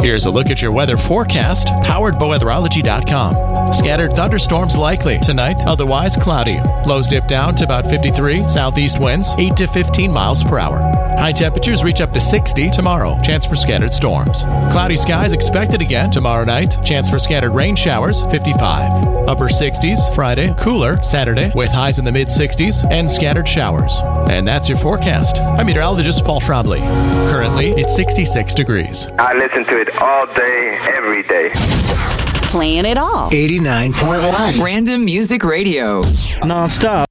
Here's a look at your weather forecast, powered by weatherology.com. Scattered thunderstorms likely tonight, otherwise cloudy. Lows dip down to about 53, southeast winds 8 to 15 miles per hour. High temperatures reach up to 60 tomorrow. Chance for scattered storms. Cloudy skies expected again tomorrow night. Chance for scattered rain showers 55. Upper 60s Friday, cooler Saturday with highs in the mid 60s and scattered showers. And that's your forecast. I'm meteorologist Paul Trombley. Currently, it's 66 degrees. I listen to it all day, every day. Playing it all. 89.1. Random Music Radio. Non-stop.